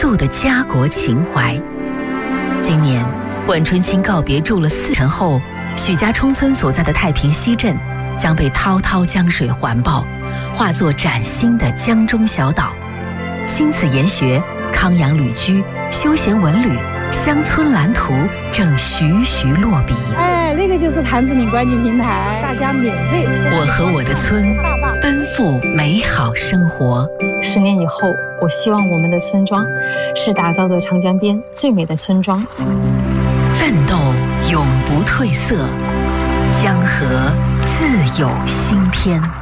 肃的家国情怀。今年汶川清告别住了4城后，许家冲村所在的太平西镇将被滔滔江水环抱，化作崭新的江中小岛。亲子研学、康养旅居、休闲文旅、乡村蓝图正徐徐落笔。 那个就是潭子岭观景平台，大家免费。 我和我的村，奔赴美好生活。 10年以后，我希望我们的村庄是打造的长江边最美的村庄。 奋斗永不褪色，江河自有新篇。